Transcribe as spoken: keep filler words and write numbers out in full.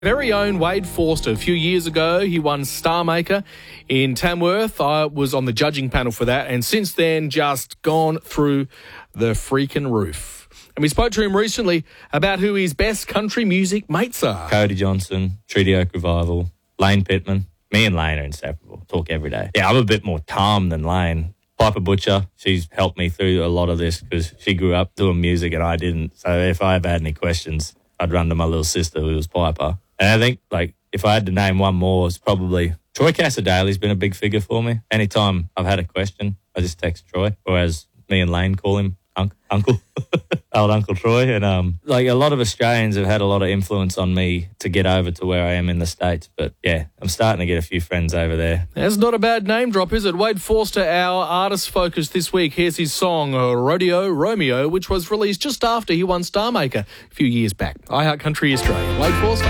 Very own Wade Forster. A few years ago, he won Star Maker in Tamworth. I was on the judging panel for that, and since then, just gone through the freaking roof. And we spoke to him recently about who his best country music mates are. Cody Johnson, Treaty Oak Revival, Lane Pittman. Me and Lane are inseparable. Talk every day. Yeah, I'm a bit more calm than Lane. Piper Butcher, she's helped me through a lot of this because she grew up doing music and I didn't. So if I ever had any questions, I'd run to my little sister who was Piper. And I think, like, if I had to name one more, it's probably Troy Casadale's been a big figure for me. Anytime I've had a question, I just text Troy, or as me and Lane call him, Unc- Uncle, old Uncle Troy. And, um, like, a lot of Australians have had a lot of influence on me to get over to where I am in the States. But, yeah, I'm starting to get a few friends over there. That's not a bad name drop, is it? Wade Forster, our artist focus this week. Here's his song, Rodeo Romeo, which was released just after he won Star Maker a few years back. iHeart Country Australia. Wade Forster.